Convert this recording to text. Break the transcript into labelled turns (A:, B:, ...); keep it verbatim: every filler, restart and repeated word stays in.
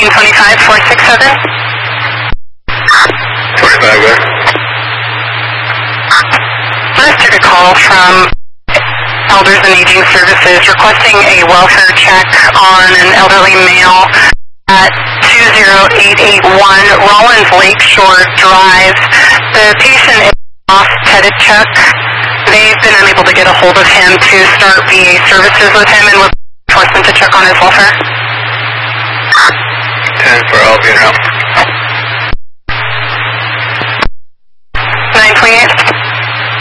A: fifteen twenty-five, four six seven.
B: twenty-five there.
A: I just took a call from Elders and Aging Services requesting a welfare check on an elderly male at two zero eight eight one Rollins Lakeshore Drive. The patient is off Teddichuk. They've been unable to get a hold of him to start V A services with him and would